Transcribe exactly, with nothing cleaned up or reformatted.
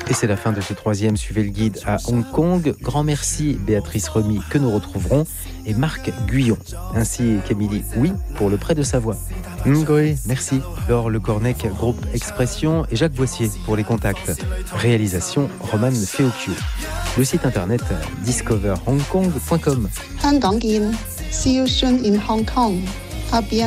Et c'est la fin de ce troisième Suivez le guide à Hong Kong. Grand merci Béatrice Remy que nous retrouverons et Marc Guyon, ainsi qu'Émilie Oui pour le prêt de sa voix. Ngoé, merci. Laure Le Cornec, groupe Expression et Jacques Boissier pour les contacts. Réalisation Roman Feocchio. Le site internet discover hong kong point com. See you soon in Hong Kong. À bientôt.